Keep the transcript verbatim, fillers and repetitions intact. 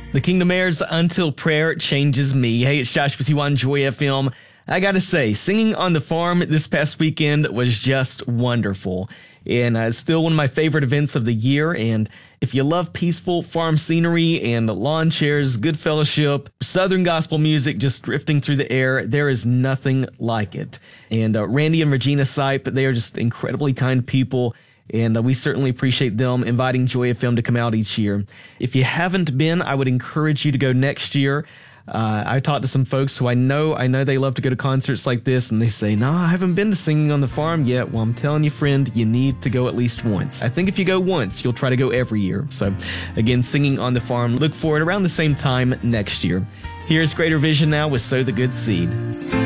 The Kingdom Heirs Until Prayer Changes Me. Hey, it's Josh with you on Joy F M. I gotta say, singing on the farm this past weekend was just wonderful. And uh, it's still one of my favorite events of the year. And if you love peaceful farm scenery and lawn chairs, good fellowship, Southern gospel music just drifting through the air, there is nothing like it. And uh, Randy and Regina Sipe, they are just incredibly kind people. And uh, we certainly appreciate them inviting Joy F M to come out each year. If you haven't been, I would encourage you to go next year. Uh, I talked to some folks who I know, I know they love to go to concerts like this, and they say, no, I haven't been to Singing on the Farm yet. Well, I'm telling you, friend, you need to go at least once. I think if you go once, you'll try to go every year. So again, Singing on the Farm, look for it around the same time next year. Here's Greater Vision now with Sow the Good Seed.